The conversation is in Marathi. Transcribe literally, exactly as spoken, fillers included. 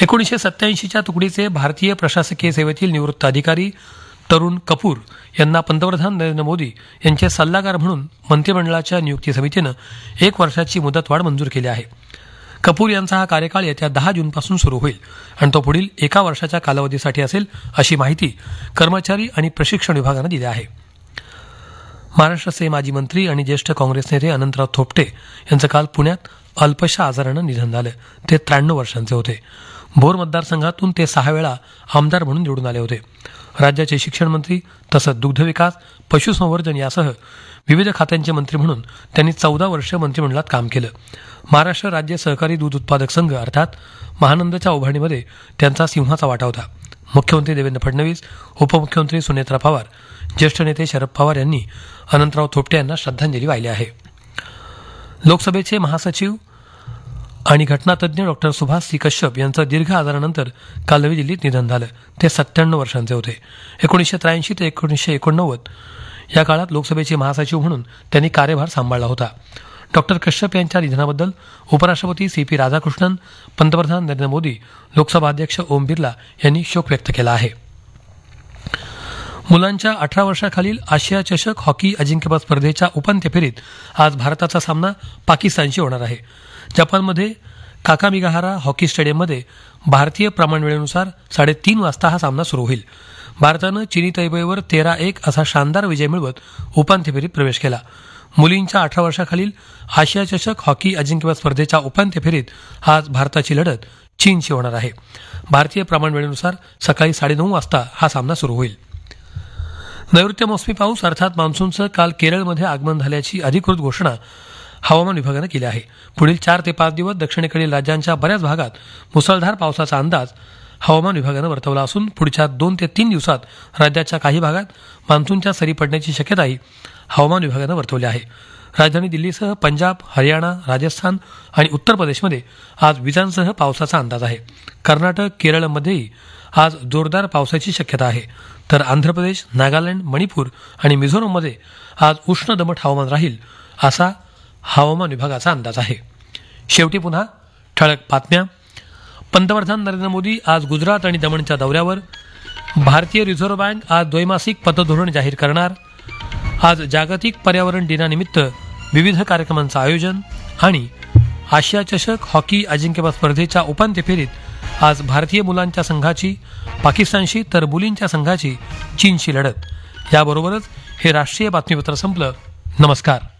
एकोणीसशे सत्त्याऐंशीच्या तुकडीचे भारतीय प्रशासकीय सेवेतील निवृत्त अधिकारी तरुण कपूर यांना पंतप्रधान नरेंद्र मोदी यांचे सल्लागार म्हणून मंत्रिमंडळाच्या नियुक्ती समितीनं एक वर्षाची मुदतवाढ मंजूर केली आहे. कपूर यांचा हा कार्यकाळ येत्या दहा जूनपासून सुरू होईल आणि तो पुढील एका वर्षाच्या कालावधीसाठी असेल अशी माहिती कर्मचारी आणि प्रशिक्षण विभागानं दिली आहे. महाराष्ट्राचे माजी मंत्री आणि ज्येष्ठ काँग्रेस नेते अनंतराव थोपटे यांचं काल पुण्यात अल्पशा आजारानं निधन झालं. ते त्र्याण्णव वर्षांचे होते. भोर मतदारसंघातून ते सहा वेळा आमदार म्हणून निवडून आले होते. राज्याचे शिक्षण मंत्री तसंच दुग्धविकास, पशुसंवर्धन यासह विविध खात्यांचे मंत्री म्हणून त्यांनी चौदा वर्ष मंत्रिमंडळात काम केलं. महाराष्ट्र राज्य सहकारी दूध उत्पादक संघ अर्थात महानंदच्या उभारणीमध्ये त्यांचा सिंहाचा वाटा होता. मुख्यमंत्री देवेंद्र फडणवीस, उपमुख्यमंत्री सुनेत्रा पवार, ज्येष्ठ नेते शरद पवार यांनी अनंतराव थोपटे यांना श्रद्धांजली वाहिली आहे. लोकसभेचे महासचिव आणि घटनातज्ञ डॉक्टर सुभाष सी कश्यप यांचं दीर्घ आजारानंतर काल नवी दिल्लीत निधन झालं. ते सत्त्याण्णव वर्षांचे होते. एकोणीसशे त्र्याऐंशी ते एकोणीसशे एकोणनव्वद या काळात लोकसभेचे महासचिव म्हणून त्यांनी कार्यभार सांभाळला होता. डॉक्टर कश्यप यांच्या निधनाबद्दल उपराष्ट्रपती सी पी राधाकृष्णन, पंतप्रधान नरेंद्र मोदी, लोकसभा अध्यक्ष ओम बिर्ला यांनी शोक व्यक्त केला आहे. मुलांच्या अठरा वर्षाखालील आशिया चषक हॉकी अजिंक्यपद स्पर्धेच्या उपांत्य फेरीत आज भारताचा सामना पाकिस्तानशी होणार आहे. जपानमध्ये काकामिगाहारा हॉकी स्टेडियममध्ये भारतीय प्रमाण वेळेनुसार साडेतीन वाजता हा सामना सुरू होईल. भारतानं चिनी तैबेईवर तेरा एक असा शानदार विजय मिळवत उपांत्य फेरीत प्रवेश केला. मुलींच्या अठरा वर्षाखालील आशिया चषक हॉकी अजिंक्यपद स्पर्धेच्या उपांत्य फेरीत आज भारताची लढत चीनशी होणार आहे. भारतीय प्रमाण वेळेनुसार सकाळी साडेनऊ वाजता हा सामना सुरू होईल. नैऋत्य मोसमी पाऊस अर्थात मान्सूनचं काल केरळमध्ये आगमन झाल्याची अधिकृत घोषणा हवामान विभागानं केली आहे. पुढील चार ते पाच दिवस दक्षिणेकडील राज्यांच्या बऱ्याच भागात मुसळधार पावसाचा अंदाज हवामान विभागानं वर्तवला असून पुढच्या दोन ते तीन दिवसात राज्याच्या काही भागात मान्सूनच्या सरी पडण्याची शक्यताही हवामान विभागानं वर्तवली आहे. राजधानी दिल्लीसह पंजाब, हरियाणा, राजस्थान आणि उत्तर प्रदेशमध्ये आज विजांसह पावसाचा अंदाज आहे. कर्नाटक, केरळमध्येही आज जोरदार पावसाची शक्यता आहे. तर आंध्र प्रदेश, नागालँड, मणिपूर आणि मिझोरममध्ये आज उष्ण दमट हवामान राहील असा हवामान विभागाचा अंदाज आहे. शेवटी पुन्हा ठळक बातम्या. पंतप्रधान नरेंद्र मोदी आज गुजरात आणि दमणच्या दौऱ्यावर. भारतीय रिझर्व्ह बँक आज द्वैमासिक पतधोरण जाहीर करणार. आज जागतिक पर्यावरण दिनानिमित्त विविध कार्यक्रमांचं आयोजन. आणि आशिया चषक हॉकी अजिंक्यपद स्पर्धेच्या उपांत्य फेरीत आज भारतीय मुलांच्या संघाची पाकिस्तानशी तर मुलींच्या संघाची चीनशी लढत. याबरोबरच हे राष्ट्रीय बातमीपत्र संपलं. नमस्कार.